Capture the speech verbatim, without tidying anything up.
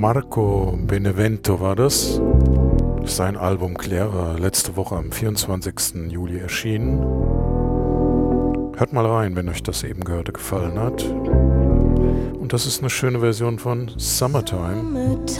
Marco Benevento war das. Sein Album Clara, letzte Woche am vierundzwanzigsten Juli erschienen. Hört mal rein, wenn euch das eben gehörte gefallen hat. Und das ist eine schöne Version von Summertime.